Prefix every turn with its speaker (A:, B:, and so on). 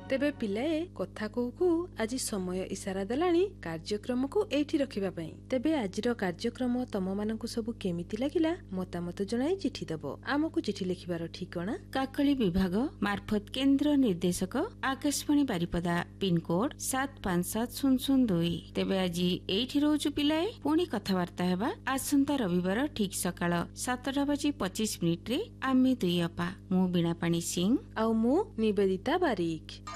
A: तेबे पिलाए कथा कहू कहू आज समय इशारा देलानी कार्यक्रम को एठी रखिबा पई। तेबे आजिर कार्यक्रम तम मानकु सब केमिति लागिला मतामत जणाई चिठी दबो। आमकु चिठी लिखिबार ठिकाना
B: काकली विभाग मार्फत केंद्र निर्देशक आकाशवाणी बारिपदा पिनकोड 757002। तेबे आज एठी रोजु पिलाए पुणी कथावार्ता हेबा आसंता रविवार ठीक सकाळ 7:25 रे आमे दुई अपा मु बीणापाणी सिंह
A: आउ मु निवेदिता बारिक।